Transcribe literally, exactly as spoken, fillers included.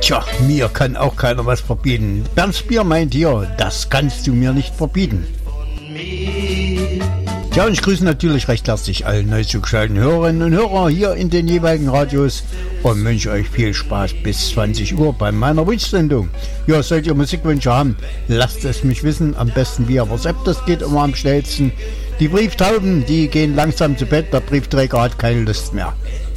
Tja, mir kann auch keiner was verbieten. Bernd Bier meint hier, das kannst du mir nicht verbieten. Ja, und ich grüße natürlich recht herzlich alle neu zugeschalteten Hörerinnen und Hörer hier in den jeweiligen Radios und wünsche euch viel Spaß bis zwanzig Uhr bei meiner Wunschsendung. Ja, sollt ihr Musikwünsche haben, lasst es mich wissen, am besten via WhatsApp, das geht immer am schnellsten. Die Brieftauben, die gehen langsam zu Bett, der Briefträger hat keine Lust mehr.